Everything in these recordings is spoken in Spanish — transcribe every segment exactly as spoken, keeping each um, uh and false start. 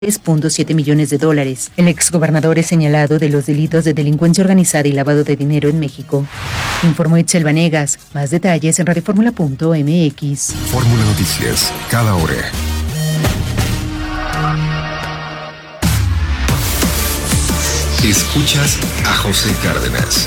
tres punto siete millones de dólares. El exgobernador es señalado de los delitos de delincuencia organizada y lavado de dinero en México. Informó Itzel Vanegas. Más detalles en radioformula punto m x. Fórmula Noticias, cada hora. Escuchas a José Cárdenas.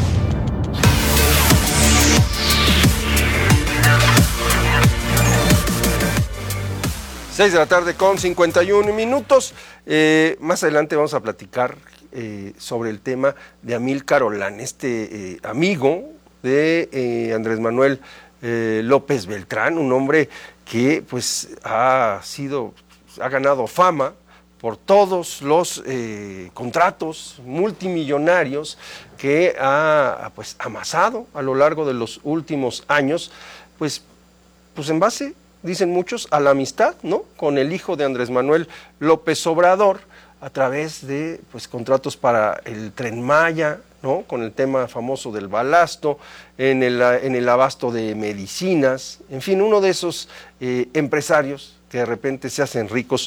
seis de la tarde con cincuenta y un minutos. Eh, más adelante vamos a platicar eh, sobre el tema de Amílcar Olán, este eh, amigo de eh, Andrés Manuel eh, López Beltrán, un hombre que pues ha sido, ha ganado fama por todos los eh, contratos multimillonarios que ha pues amasado a lo largo de los últimos años, pues, pues en base, dicen muchos, a la amistad, ¿no?, con el hijo de Andrés Manuel López Obrador, a través de pues contratos para el Tren Maya, ¿no?, con el tema famoso del balasto, en el, en el abasto de medicinas, en fin, uno de esos eh, empresarios que de repente se hacen ricos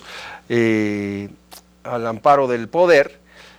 eh, al amparo del poder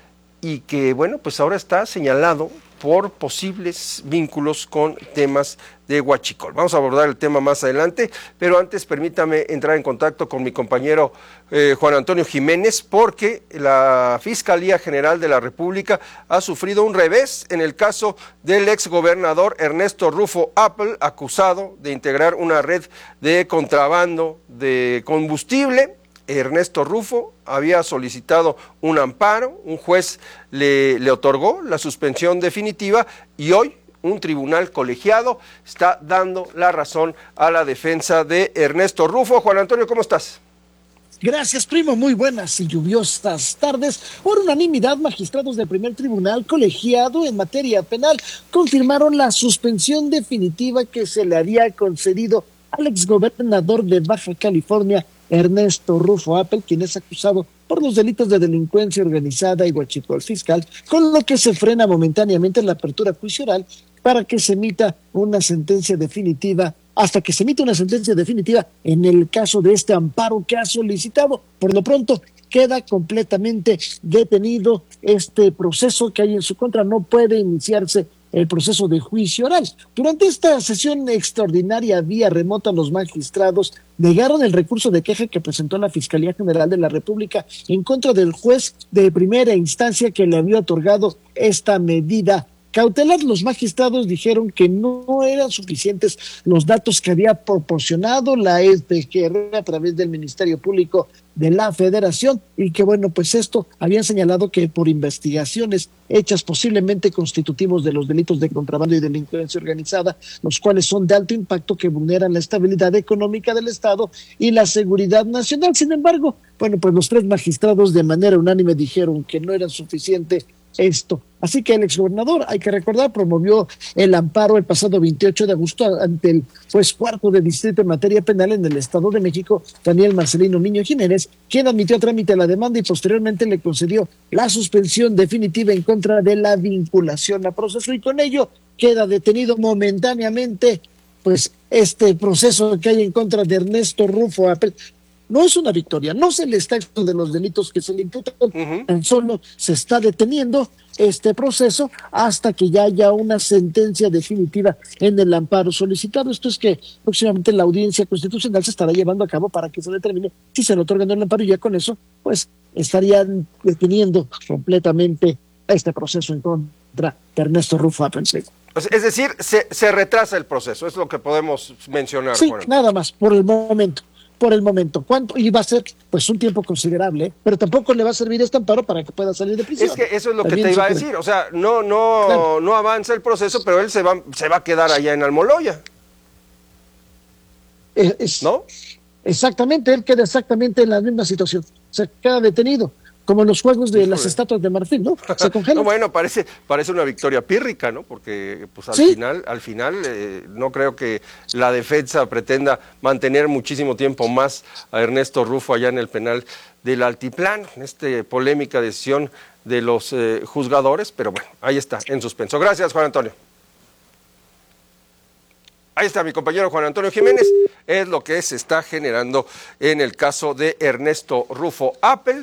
y que, bueno, pues ahora está señalado por posibles vínculos con temas de huachicol. Vamos a abordar el tema más adelante, pero antes permítame entrar en contacto con mi compañero eh, Juan Antonio Jiménez, porque la Fiscalía General de la República ha sufrido un revés en el caso del exgobernador Ernesto Rufo Apple, acusado de integrar una red de contrabando de combustible. Ernesto Rufo había solicitado un amparo, un juez le, le otorgó la suspensión definitiva y hoy un tribunal colegiado está dando la razón a la defensa de Ernesto Rufo. Juan Antonio, ¿cómo estás? Gracias, primo. Muy buenas y lluviosas tardes. Por unanimidad, magistrados del primer tribunal colegiado en materia penal confirmaron la suspensión definitiva que se le había concedido al exgobernador de Baja California, Ernesto Rufo Apple, quien es acusado por los delitos de delincuencia organizada y huachicol fiscal, con lo que se frena momentáneamente la apertura juicio oral para que se emita una sentencia definitiva, hasta que se emita una sentencia definitiva en el caso de este amparo que ha solicitado. Por lo pronto, queda completamente detenido este proceso que hay en su contra, no puede iniciarse el proceso de juicio oral. Durante esta sesión extraordinaria vía remota, los magistrados negaron el recurso de queja que presentó la Fiscalía General de la República en contra del juez de primera instancia que le había otorgado esta medida cautelar. Los magistrados dijeron que no eran suficientes los datos que había proporcionado la S P G R a través del Ministerio Público de la Federación y que, bueno, pues esto habían señalado que por investigaciones hechas posiblemente constitutivos de los delitos de contrabando y delincuencia organizada, los cuales son de alto impacto que vulneran la estabilidad económica del Estado y la seguridad nacional. Sin embargo, bueno, pues los tres magistrados de manera unánime dijeron que no era suficiente esto. Así que el exgobernador, hay que recordar, promovió el amparo el pasado veintiocho de agosto ante el juez cuarto de distrito en materia penal en el Estado de México, Daniel Marcelino Niño Jiménez, quien admitió a trámite la demanda y posteriormente le concedió la suspensión definitiva en contra de la vinculación a proceso, y con ello queda detenido momentáneamente pues este proceso que hay en contra de Ernesto Rufo Apple. No es una victoria, no se le está exento de los delitos que se le imputan, uh-huh. Tan solo se está deteniendo este proceso hasta que ya haya una sentencia definitiva en el amparo solicitado. Esto es que próximamente la audiencia constitucional se estará llevando a cabo para que se determine si se le otorga el amparo, y ya con eso pues estarían deteniendo completamente este proceso en contra de Ernesto Rufo Apple. Es decir, se, se retrasa el proceso, es lo que podemos mencionar. Sí, Juan. Nada más, por el momento. Por el momento, ¿cuánto? Y va a ser pues un tiempo considerable, pero tampoco le va a servir este amparo para que pueda salir de prisión. Es que eso es lo También que te iba a decir, o sea, no, no, claro. no avanza el proceso, pero él se va, se va a quedar allá en Almoloya. Es, es, ¿no? Exactamente, él queda exactamente en la misma situación, se queda detenido, como en los juegos de Híjole. las estatuas de marfil, ¿no? Se congela. No, bueno, parece, parece una victoria pírrica, ¿no? Porque pues al ¿Sí? final, al final eh, no creo que la defensa pretenda mantener muchísimo tiempo más a Ernesto Rufo allá en el penal del Altiplán, esta polémica decisión de los eh, juzgadores, pero bueno, ahí está, en suspenso. Gracias, Juan Antonio. Ahí está mi compañero Juan Antonio Jiménez. Es lo que se está generando en el caso de Ernesto Rufo Appel,